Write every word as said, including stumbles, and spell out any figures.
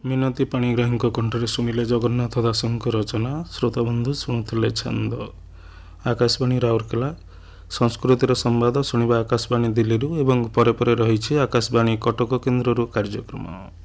ମିନତି ପାଣିଗ୍ରାହୀଙ୍କ କଣ୍ଠରେ ଶୁଣିଲେ ଜଗନ୍ନାଥ ଦାସଙ୍କ ରଚନା। ଶ୍ରୋତାବନ୍ଧୁ ଶୁଣୁଥିଲେ ଛାନ୍ଦ। ଆକାଶବାଣୀ ରାଉରକେଲା ସଂସ୍କୃତିର ସମ୍ବାଦ ଶୁଣିବା ଆକାଶବାଣୀ ଦିଲ୍ଲୀରୁ ଏବଂ ପରେ ପରେ ରହିଛି ଆକାଶବାଣୀ କଟକ କେନ୍ଦ୍ରରୁ କାର୍ଯ୍ୟକ୍ରମ।